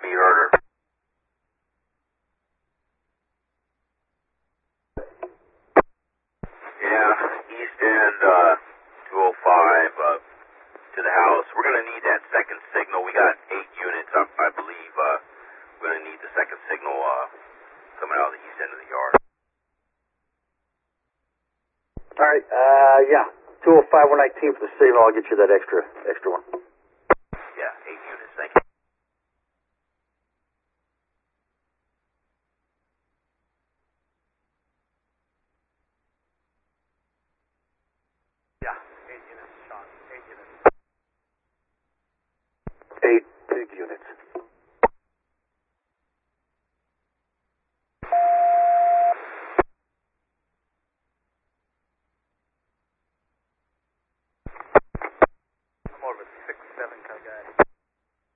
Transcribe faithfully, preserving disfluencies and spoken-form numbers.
Any herder. Yeah, east end, uh, two oh five, uh, to the house. We're gonna need that second signal. We got eight units, I, I believe, uh, we're gonna need the second signal, uh, coming out of the east end of the yard. Alright, uh, yeah. two oh five, one nineteen for the signal. I'll get you that extra, extra one. Yeah, eight units, thank you. Yeah, eight units, Sean. Eight units. Eight.